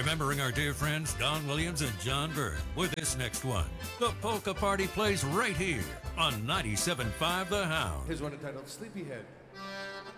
Remembering our dear friends Don Williams and John Byrne with this next one. The Polka Party plays right here on 97.5 The Hound. Here's one entitled Sleepyhead.